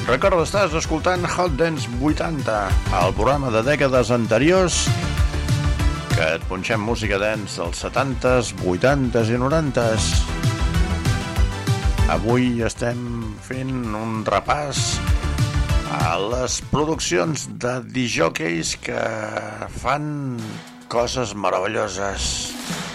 Recorda, estàs escoltant Hot Dance 80, el programa de dècades anteriors que et punxem música dance dels 70s, 80s i 90s. Avui estem fent un repàs a les produccions de disjòqueis que fan coses meravelloses.